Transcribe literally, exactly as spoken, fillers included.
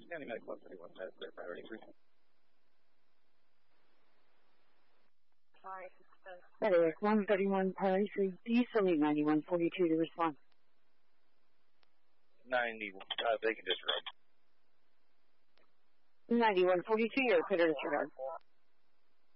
County Medical one thirty-one, that's their priority three. Medic one thirty-one, priority three, diesel ninety-one forty-two to respond. ninety, uh, vacant disregard. ninety-one forty-two, you're clear to disregard.